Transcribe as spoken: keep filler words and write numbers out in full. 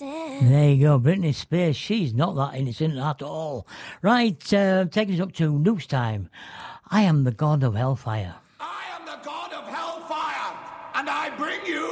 innocent. There you go, Britney Spears. She's not that innocent at all. Right, uh, taking us up to Nook's time. I am the god of hellfire. I am the god of hellfire, and I bring you